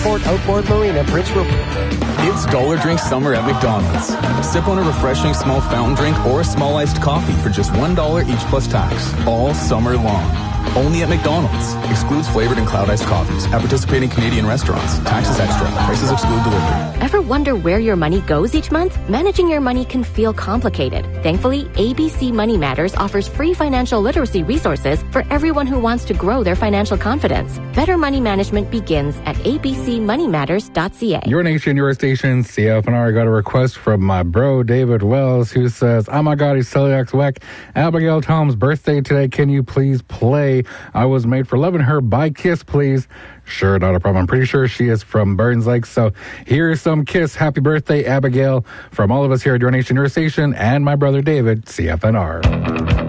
Airport Outboard Marina, Prince Rupert. It's Dollar Drink Summer at McDonald's. Sip on a refreshing small fountain drink or a small iced coffee for just $1 each plus tax, all summer long. Only at McDonald's. Excludes flavored and cloud iced coffees at participating Canadian restaurants. Taxes extra. Prices exclude delivery. Ever wonder where your money goes each month? Managing your money can feel complicated. Thankfully, ABC Money Matters offers free financial literacy resources for everyone who wants to grow their financial confidence. Better money management begins at abcmoneymatters.ca. Your nation, your station, CFNR. Got a request from my bro, David Wells, who says, oh my God, he's celiac whack. Abigail Tom's birthday today. Can you please play I Was Made for Loving Her by Kiss, please? Sure, not a problem. I'm pretty sure she is from Burns Lake. So here's some Kiss. Happy birthday, Abigail, from all of us here at Your Nation, Your Station, and my brother David, CFNR.